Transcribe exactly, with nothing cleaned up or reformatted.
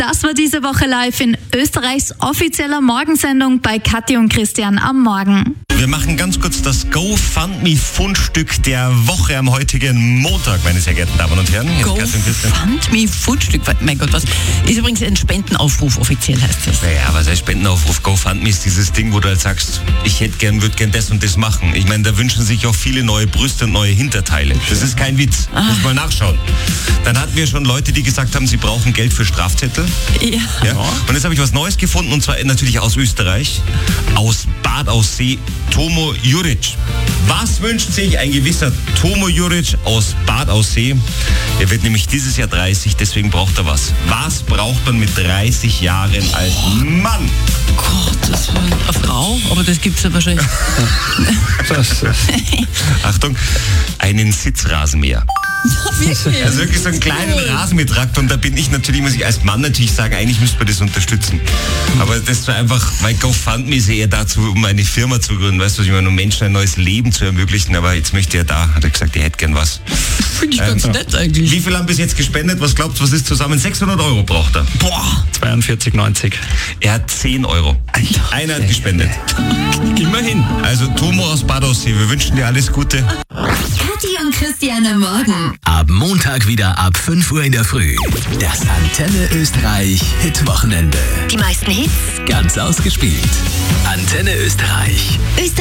Das war diese Woche live in Österreichs offizieller Morgensendung bei Kathi und Christian am Morgen. Wir machen ganz kurz das GoFundMe-Fundstück der Woche am heutigen Montag, meine sehr geehrten Damen und Herren. GoFundMe-Fundstück, mein Gott, was ist übrigens ein Spendenaufruf, offiziell heißt das. Naja, was heißt Spendenaufruf? GoFundMe ist dieses Ding, wo du halt sagst, ich hätte gern, würde gern das und das machen. Ich meine, da wünschen sich auch viele neue Brüste und neue Hinterteile. Das ist kein Witz. Ah. Muss mal nachschauen. Dann hatten wir schon Leute, die gesagt haben, sie brauchen Geld für Strafzettel. Ja. Ja. Und jetzt habe ich was Neues gefunden, und zwar natürlich aus Österreich, aus Bad Aussee, Tomo Juric. Was wünscht sich ein gewisser Tomo Juric aus Bad Aussee? Er wird nämlich dieses Jahr dreißig, deswegen braucht er was. Was braucht man mit dreißig Jahren als Mann? Gott, das war eine Frau, aber das gibt es ja wahrscheinlich. Achtung, einen Sitzrasenmäher. Wirklich? Also wirklich so einen kleinen Rasenmähertraktor, und da bin ich natürlich, muss ich als Mann natürlich sagen, eigentlich müsste man das unterstützen. Aber das war einfach, weil GoFundMe ist eher dazu, um eine Firma zu gründen, weißt du, was ich meine, um Menschen ein neues Leben zu ermöglichen, aber jetzt möchte er da, hat er gesagt, er hätte gern was. Finde ich ähm, ganz nett eigentlich. Wie viel haben bis jetzt gespendet? Was glaubst du, was ist zusammen? sechshundert Euro braucht er. Boah. zweiundvierzig neunzig. Er hat zehn Euro. Einer hat gespendet. Immerhin. Also Tomo aus Bad Aussee, wir wünschen dir alles Gute. Kathi und Christian am Morgen. Ab Montag wieder ab fünf Uhr in der Früh. Das Antenne Österreich Hit-Wochenende. Die meisten Hits. Ganz ausgespielt. Antenne Österreich. Österreich.